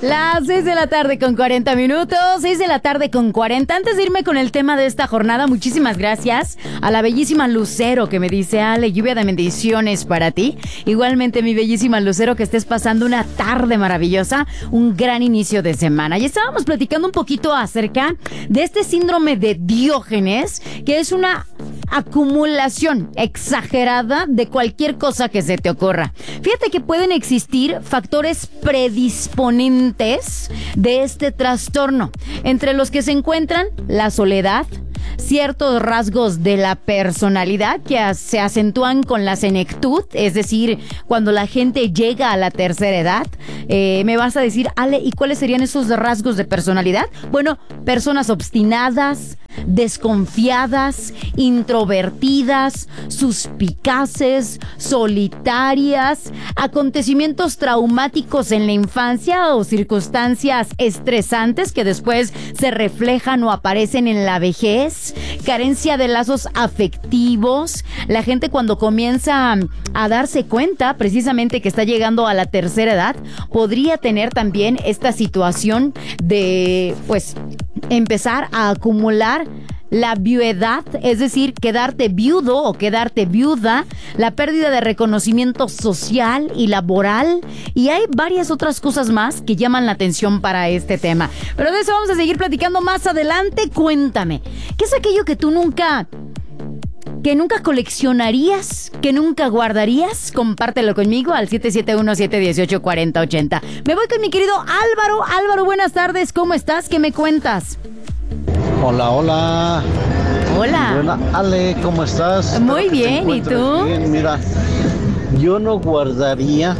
Las 6 de la tarde con 40 minutos, 6 de la tarde con 40. Antes de irme con el tema de esta jornada, muchísimas gracias a la bellísima Lucero que me dice: Ale, lluvia de bendiciones para ti. Igualmente, mi bellísima Lucero, que estés pasando una tarde maravillosa, un gran inicio de semana. Y estábamos platicando un poquito acerca de este síndrome de Diógenes, que es una acumulación exagerada de cualquier cosa que se te ocurra. Fíjate que pueden existir factores predisponentes de este trastorno, entre los que se encuentran la soledad, ciertos rasgos de la personalidad que se acentúan con la senectud, es decir, cuando la gente llega a la tercera edad. Me vas a decir, Ale, ¿y cuáles serían esos rasgos de personalidad? Bueno, personas obstinadas, desconfiadas, introvertidas, suspicaces, solitarias, acontecimientos traumáticos en la infancia o circunstancias estresantes que después se reflejan o aparecen en la vejez, carencia de lazos afectivos. La gente, cuando comienza a darse cuenta precisamente que está llegando a la tercera edad, podría tener también esta situación de, pues, empezar a acumular la viudedad, es decir, quedarte viudo o quedarte viuda, la pérdida de reconocimiento social y laboral, y hay varias otras cosas más que llaman la atención para este tema. Pero de eso vamos a seguir platicando más adelante. Cuéntame, ¿qué es aquello que tú nunca coleccionarías, que nunca guardarías? Compártelo conmigo al 771-718-4080. Me voy con mi querido Álvaro. Álvaro, buenas tardes, ¿cómo estás? ¿Qué me cuentas? Hola, hola. Hola. Buena, Ale, ¿cómo estás? Muy bien, ¿y tú? Bien. Mira, yo no guardaría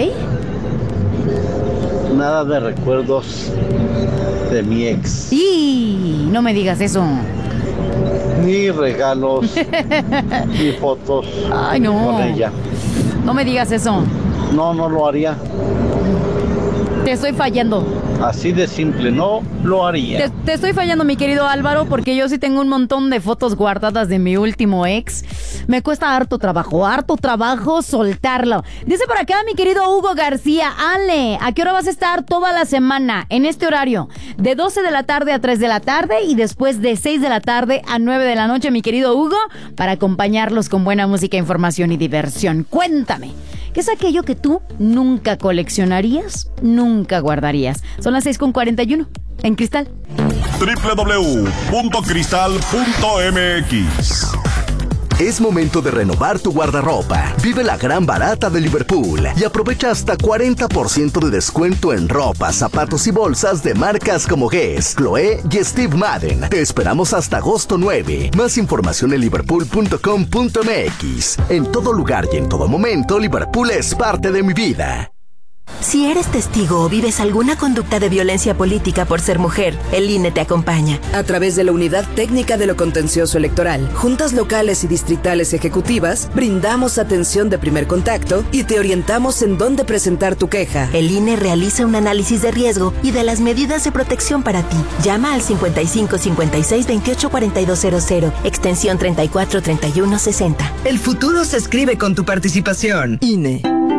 nada de recuerdos de mi ex. Y no me digas eso. Ni regalos, ni fotos. Ay, no. Con ella. No me digas eso. No lo haría. Te estoy fallando. Así de simple, no lo haría. Te estoy fallando, mi querido Álvaro, porque yo sí tengo un montón de fotos guardadas de mi último ex. Me cuesta harto trabajo soltarlo. Dice por acá mi querido Hugo García: Ale, ¿a qué hora vas a estar toda la semana en este horario? De 12 de la tarde a 3 de la tarde y después de 6 de la tarde a 9 de la noche, mi querido Hugo, para acompañarlos con buena música, información y diversión. Cuéntame, ¿qué es aquello que tú nunca coleccionarías, nunca guardarías? Son las 6:41 en Cristal. www.cristal.mx. Es momento de renovar tu guardarropa. Vive la gran barata de Liverpool y aprovecha hasta 40% de descuento en ropa, zapatos y bolsas de marcas como Guess, Chloé y Steve Madden. Te esperamos hasta agosto 9. Más información en liverpool.com.mx. En todo lugar y en todo momento, Liverpool es parte de mi vida. Si eres testigo o vives alguna conducta de violencia política por ser mujer, el INE te acompaña. A través de la Unidad Técnica de lo Contencioso Electoral, juntas locales y distritales ejecutivas, brindamos atención de primer contacto y te orientamos en dónde presentar tu queja. El INE realiza un análisis de riesgo y de las medidas de protección para ti. Llama al 55 56 28 4200, extensión 34 31 60. El futuro se escribe con tu participación. INE.